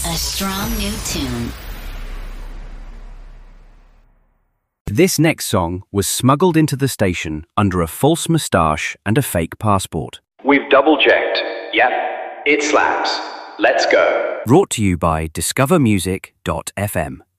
A strong new tune. This next song was smuggled into the station under a false moustache and a fake passport. We've double-checked. Yep, it slaps. Let's go. Brought to you by discovermusic.fm.